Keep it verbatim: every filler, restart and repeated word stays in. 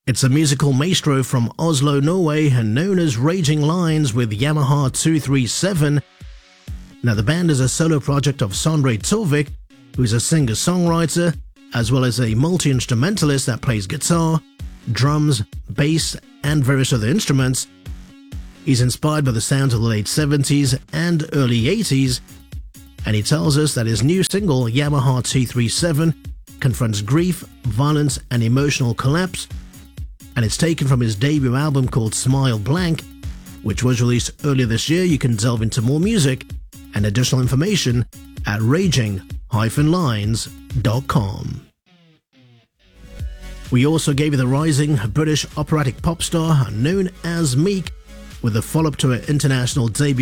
It's a musical maestro from Oslo, Norway, and known as Raging Lines with Yamaha two three seven. Now, the band is a solo project of Sondre Torvik, who is a singer-songwriter, as well as a multi-instrumentalist that plays guitar, drums, bass, and various other instruments. He's inspired by the sounds of the late seventies and early eighties, and he tells us that his new single, Yamaha two three seven, confronts grief, violence, and emotional collapse, and it's taken from his debut album called Smile Blank, which was released earlier this year. You can delve into more music and additional information at raging dash lines dot com. We also gave you the rising British operatic pop star known as Meek, with a follow-up to her international debut